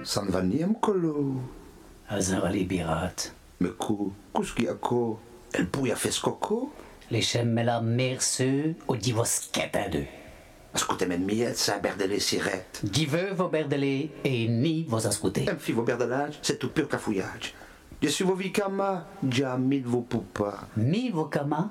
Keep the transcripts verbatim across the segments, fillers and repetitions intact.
Ça ne va ni un colo. Azar les pirates. Mais quoi? Qu'est-ce qu'il y a quoi? Elle pourrait a fait ce coco? Les chèmes la merceux au dit vos sketten d'eux. Est-ce que t'aimes miette, ça berdele sirette? Qui veut vos berdelés et ni vos ascoutés. Un fille vos berdelage, c'est tout pur cafouillage. Je suis vos vicama, jamais de vos poupas. Mi vos kama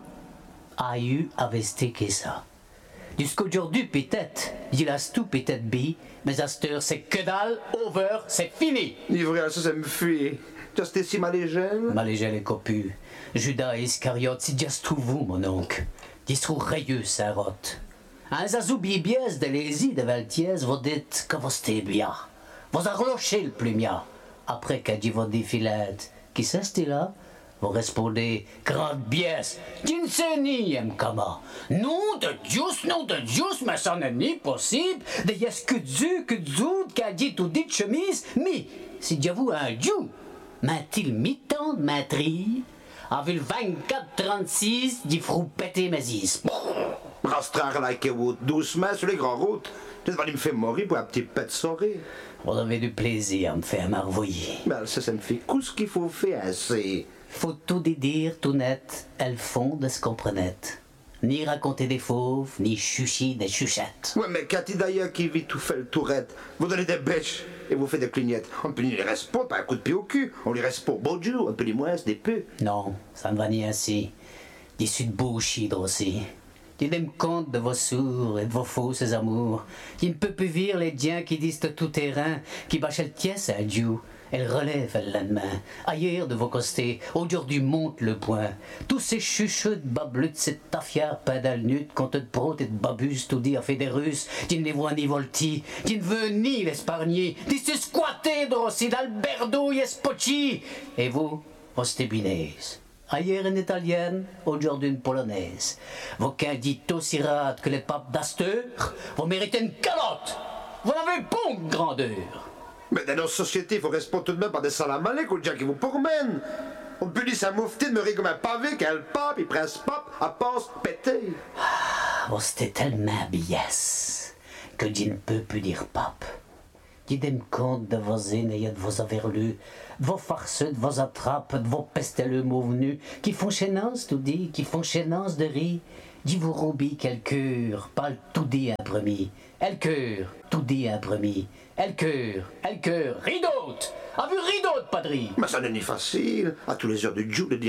a eu avesté que ça. Jusqu'aujourd'hui peut-être, il a tout peut-être bi, mais à cette heure c'est que dalle, over, c'est fini. Livré à ça, ça me fuit. Just ici, ma légende. Malégel et copu. Judas et Iscariote, c'est just tout vous, mon oncle. Distro rayeux, ça rote. Un zazou bibiès de l'ési de Valtiès, vous dites que vous stez bien. Vous arrochez le plumia. Après qu'a dit votre défilette, qui c'est là? Vous répondez, grande biès, d'une ni comment. Non de Dieu, non de Dieu, mais ça n'est ni possible. De yes que Dieu, que Dieu, qu'a dit tout dit chemise, mais si Dieu vous un Dieu, m'a-t-il mi-temps de matrie? Avec le vingt-quatre trente-six, d'y frou péter mes is. Rastrar like vous, doucement sur les grandes routes. Tu vas me faire mourir pour un petit pet de soirée. Vous avez du plaisir à me faire marvoyer. Ben, ça, ça me fait coup ce qu'il faut faire, c'est. Faut tout dire tout net, elles font de ce qu'on prenait. Ni raconter des fauves, ni chucher des chuchettes. Ouais, mais Cathy d'ailleurs qui vit tout fait le tourette, vous donnez des bêches et vous faites des clignettes. On peut lui les reste pas, pas un coup de pied au cul. On lui reste pour beau Dieu, un peu les moins, des peu. Non, ça ne va ni ainsi. Des suites bouchidres aussi. Tenez compte de vos sourds et de vos fausses amours. Qui ne peut plus vire les diens qui disent tout terrain, qui bâchent le tiès à Dieu. Elle relève le lendemain. Ailleurs de vos costés, aujourd'hui monte le point. Tous ces chuchotes bablutes, cette tafière pédalnute, contre de protes et de babus, tout dit à fait des Russes, qui ne les voit ni volti, qui ne veut ni l'espargner, qui se squatter drossi d'Alberdo et Spocci. Et vous, vos stébinaises. Ailleurs une italienne, aujourd'hui une polonaise. Vos quindites aussi rares que les papes d'Asteur, vous méritez une calotte. Vous n'avez pas une grandeur. Mais dans nos sociétés, il faut répondre tout de même par des salamalek aux gens qui vous pourmènent. On peut dire sa moufti de me rire comme un pavé qu'elle pape, il presse pape, à passe pété. Ah, vous c'était tellement biès que je ne peux plus dire pape. Dites-moi compte de vos aînés et de vos averlus, de vos farceux, de vos attrapes, de vos pesteleux mauvenus, qui font chénance tout dit, qui font chénance de riz. Dis vous roubis quel cœur, parle tout dit un premier. El cœur, tout dit un premier. El cœur, el cœur, rideau, a vu rideau, padri. Mais ça n'est ni facile, à tous les heures du jour de dire